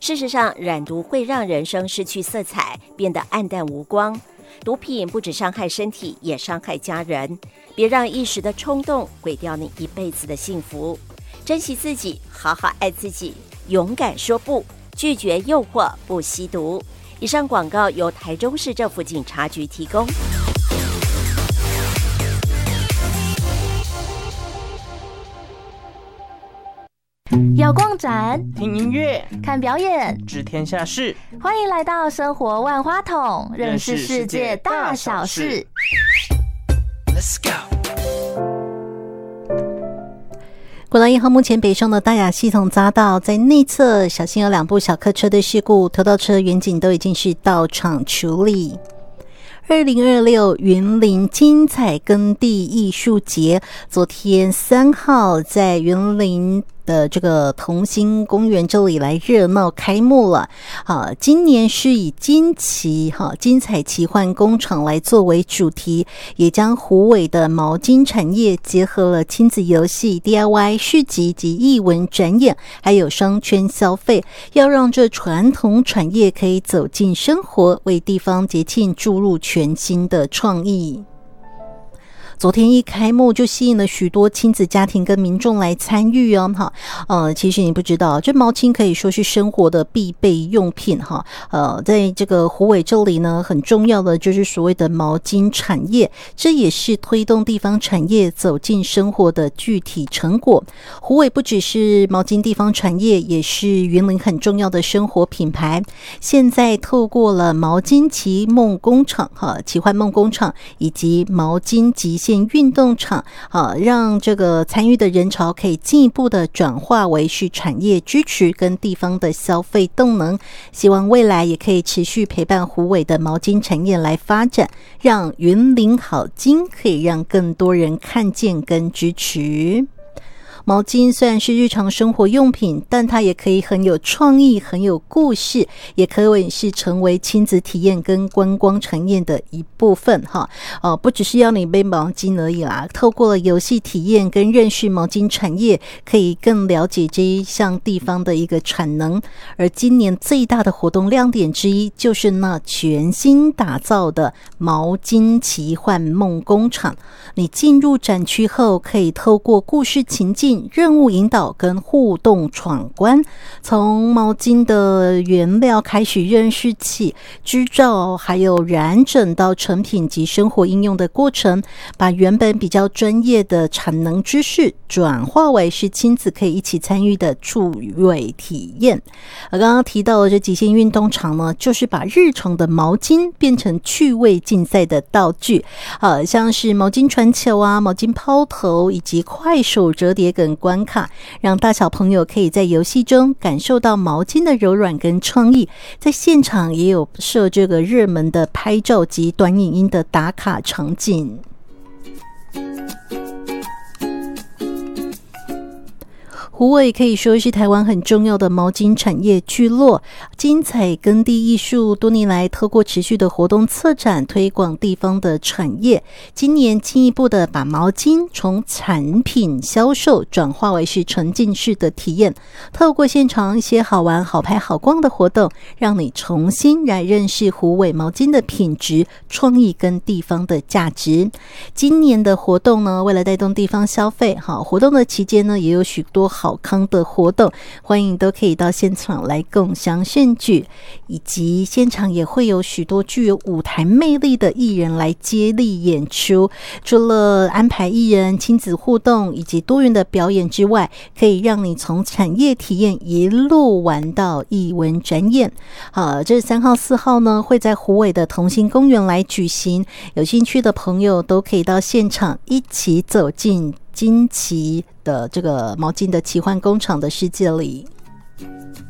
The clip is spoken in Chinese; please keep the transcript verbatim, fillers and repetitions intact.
事实上，染毒会让人生失去色彩，变得暗淡无光。毒品不只伤害身体，也伤害家人。别让一时的冲动毁掉你一辈子的幸福。珍惜自己，好好爱自己，勇敢说不，拒绝诱惑，不吸毒。以上广告由台中市政府警察局提供。 要逛展、 听音乐、 看表演、 知天下事， 欢迎来到生活万花筒，认识世界大小事。 Let's go。 国道一号目前北上的大雅系统匝道，在内侧小心有两部小客车的事故，头道车远景都已经是到场处理。二零二六云林精彩耕地艺术节，昨天三号在云林的这个同心公园这里来热闹开幕了。好，今年是以金奇哈精彩奇幻工厂来作为主题，也将虎尾的毛巾产业结合了亲子游戏、D I Y 市集及艺文展演，还有商圈消费，要让这传统产业可以走进生活，为地方节庆注入全新的创意。昨天一开幕就吸引了许多亲子家庭跟民众来参与哦，哈，呃，其实你不知道，这毛巾可以说是生活的必备用品哈，呃，在这个虎尾这里呢，很重要的就是所谓的毛巾产业，这也是推动地方产业走进生活的具体成果。虎尾不只是毛巾地方产业，也是云林很重要的生活品牌。现在透过了毛巾奇梦工厂哈，奇幻梦工厂以及毛巾极限运动场，啊，让这个参与的人潮可以进一步的转化为是产业支持跟地方的消费动能，希望未来也可以持续陪伴虎尾的毛巾产业来发展，让云林好巾可以让更多人看见跟支持。毛巾虽然是日常生活用品，但它也可以很有创意，很有故事，也可以是成为亲子体验跟观光产业的一部分哈。呃，不只是要你背毛巾而已啦，透过了游戏体验跟认识毛巾产业，可以更了解这一项地方的一个产能。而今年最大的活动亮点之一，就是那全新打造的毛巾奇幻梦工厂。你进入展区后，可以透过故事情境、任务引导跟互动闯关，从毛巾的原料开始认识起，织造还有染整到成品及生活应用的过程，把原本比较专业的产能知识转化为是亲子可以一起参与的趣味体验。而刚刚提到的这极限运动场呢，就是把日常的毛巾变成趣味竞赛的道具，呃，像是毛巾传球啊、毛巾抛投以及快手折叠等关卡，让大小朋友可以在游戏中感受到毛巾的柔软跟创意。在现场也有设这个热门的拍照及短影音的打卡场景。虎尾可以说是台湾很重要的毛巾产业聚落，精彩耕地艺术多年来透过持续的活动策展推广地方的产业，今年进一步的把毛巾从产品销售转化为是沉浸式的体验，透过现场一些好玩好拍好逛的活动，让你重新来认识虎尾毛巾的品质、创意跟地方的价值。今年的活动呢，为了带动地方消费，好，活动的期间呢，也有许多好康的活动，欢迎都可以到现场来共襄盛举，以及现场也会有许多具有舞台魅力的艺人来接力演出。除了安排艺人亲子互动以及多元的表演之外，可以让你从产业体验一路玩到艺文展演。好，这三号四号呢，会在虎尾的同心公园来举行，有兴趣的朋友都可以到现场一起走进金奇的这个毛巾的奇幻工厂的世界里。